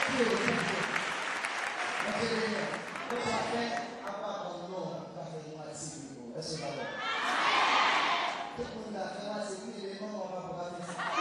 Tout le monde a fait, c'est oui, les mamans, on va